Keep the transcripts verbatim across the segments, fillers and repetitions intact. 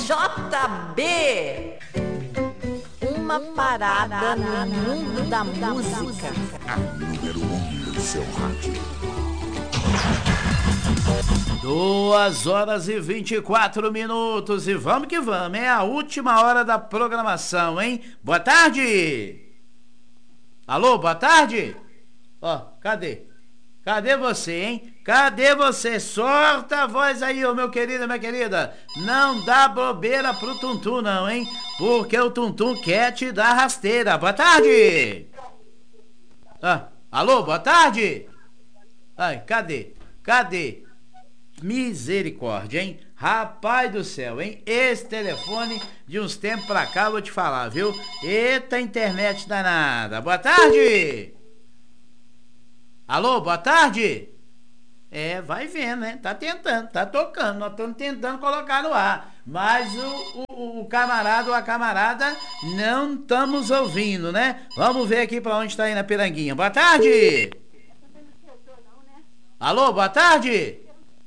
J B. Uma parada no mundo da música. A número um do seu rádio. Duas horas e vinte e quatro minutos e vamos que vamos, é a última hora da programação, hein? Boa tarde! Alô, boa tarde? Ó, cadê? Cadê você, hein? Cadê você? Sorta a voz aí, ô meu querido, minha querida. Não dá bobeira pro Tuntum não, hein? Porque o Tuntum quer te dar rasteira. Boa tarde! Ah, alô, boa tarde? Ai, cadê? Cadê? Misericórdia, hein? Rapaz do céu, hein? Esse telefone de uns tempos pra cá, vou te falar, viu? Eita, internet danada. Boa tarde! Alô, boa tarde? É, vai vendo, né? Tá tentando, tá tocando. Nós estamos tentando colocar no ar. Mas o, o, o camarada ou a camarada não estamos ouvindo, né? Vamos ver aqui pra onde tá indo a piranguinha. Boa tarde! Alô, boa tarde!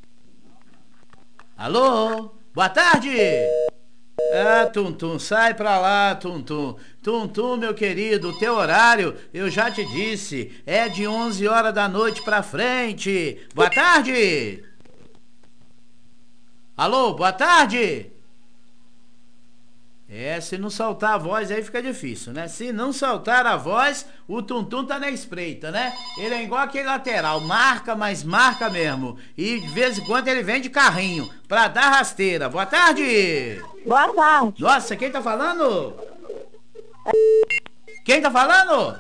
Alô? Boa tarde! Ah, Tuntum, sai pra lá, Tuntum. Tuntum, meu querido, o teu horário, eu já te disse, é de onze horas da noite pra frente. Boa tarde! Alô, boa tarde! É, se não soltar a voz aí fica difícil, né? Se não soltar a voz, o Tuntum tá na espreita, né? Ele é igual aquele lateral, marca, mas marca mesmo. E de vez em quando ele vem de carrinho pra dar rasteira. Boa tarde! Boa tarde. Nossa, quem tá falando? Quem tá falando?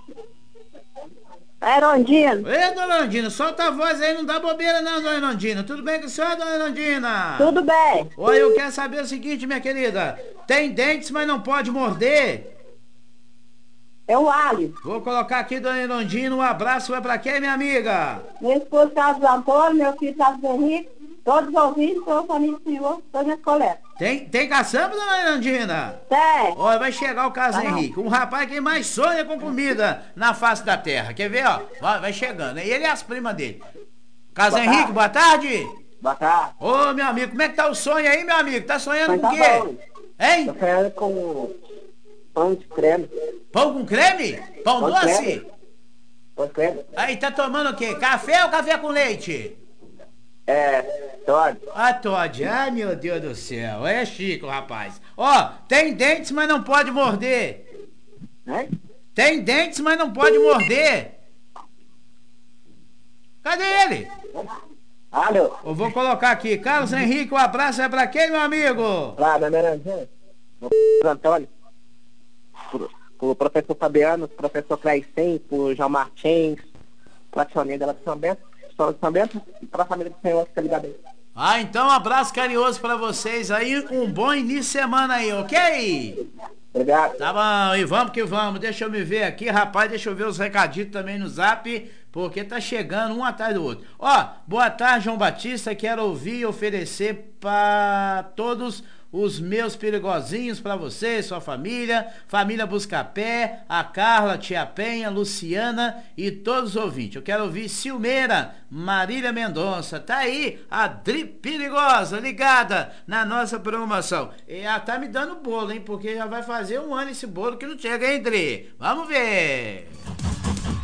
É Erondina. Ei, dona Erondina, solta a voz aí, não dá bobeira não, dona Erondina. Tudo bem com a senhora, dona Erondina? Tudo bem. Oi, eu quero saber o seguinte, minha querida. Tem dentes, mas não pode morder? É o Ali. Vou colocar aqui, dona Erondina, um abraço vai pra quem, minha amiga? Meu esposo Carlos Antônio, meu filho Carlos Henrique, todos os ouvintes, todos os amigos do senhor, todas as colegas. Tem, tem caçamba, dona Erondina? Tem. Olha, vai chegar o Carlos Tá Henrique, um rapaz que mais sonha com comida na face da terra. Quer ver, ó? Vai, vai chegando. E ele e as primas dele. Carlos Boa Henrique, tarde. boa tarde. Boa tarde. Ô, meu amigo, como é que tá o sonho aí, meu amigo? Tá sonhando Mas com o tá quê? bom. Hein? Tô sonhando com pão de creme. Pão com creme? Pão Pão doce? creme. Pão de creme. Aí, tá tomando o quê? Café ou café com leite? É, Todd. Ah, Todd, ai meu Deus do céu, é chique, rapaz. Ó, tem dentes, mas não pode morder. Né? Tem dentes, mas não pode morder. Cadê ele? Alô. Eu vou colocar aqui, Carlos Henrique, um abraço é pra quem, meu amigo? Lá, da Merandinha. Pro Antônio. Pro, pro professor Fabiano, pro professor Cleicem, pro João Martins, pra Tioninha dela de São Bento. Só de São Bento e para a família do senhor que tá ligado aí. Ah, então um abraço carinhoso pra vocês aí, um bom início de semana aí, ok? Obrigado. Tá bom, e vamos que vamos, deixa eu me ver aqui, rapaz, deixa eu ver os recaditos também no zap, porque tá chegando um atrás do outro. Ó, boa tarde, João Batista, quero ouvir e oferecer para todos os meus perigosinhos pra você, sua família, família Buscapé, a Carla, Tia Penha, Luciana e todos os ouvintes. Eu quero ouvir Silmeira, Marília Mendonça, tá aí a Dri Perigosa, ligada na nossa programação. E ela tá me dando bolo, hein, porque já vai fazer um ano esse bolo que não chega, hein, Dri? Vamos ver!